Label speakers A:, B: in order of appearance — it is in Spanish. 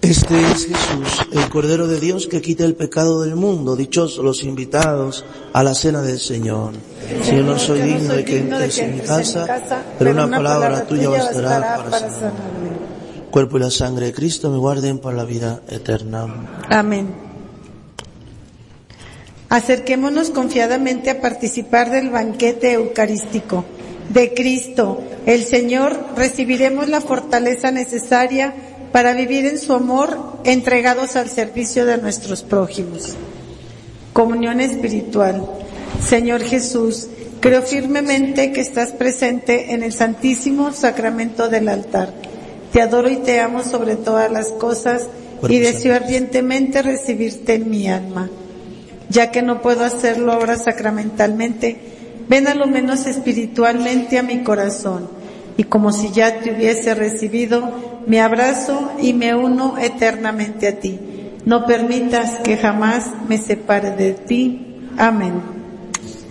A: Este es Jesús, el Cordero de Dios que quita el pecado del mundo. Dichosos los invitados a la cena del Señor. Si yo no soy digno de que entres en mi casa, pero una palabra tuya bastará para sanarme. Cuerpo y la sangre de Cristo me guarden para la vida eterna.
B: Amén. Acerquémonos confiadamente a participar del banquete eucarístico de Cristo, el Señor. Recibiremos la fortaleza necesaria para vivir en su amor, entregados al servicio de nuestros prójimos. Comunión espiritual. Señor Jesús, creo firmemente que estás presente en el Santísimo Sacramento del altar. Te adoro y te amo sobre todas las cosas y deseo ardientemente recibirte en mi alma. Ya que no puedo hacerlo ahora sacramentalmente, ven a lo menos espiritualmente a mi corazón, y como si ya te hubiese recibido, me abrazo y me uno eternamente a ti. No permitas que jamás me separe de ti. Amén.